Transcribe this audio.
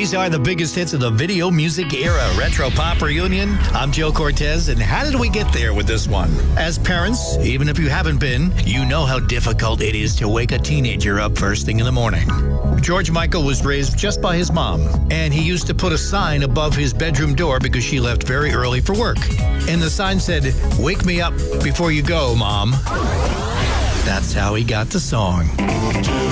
These are the biggest hits of the video music era. Retro Pop Reunion. I'm Joe Cortez, and how did we get there with this one? As parents, even if you haven't been, you know how difficult it is to wake a teenager up first thing in the morning. George Michael was raised just by his mom, and he used to put a sign above his bedroom door because she left very early for work. And the sign said, "Wake me up before you go, Mom." That's how he got the song.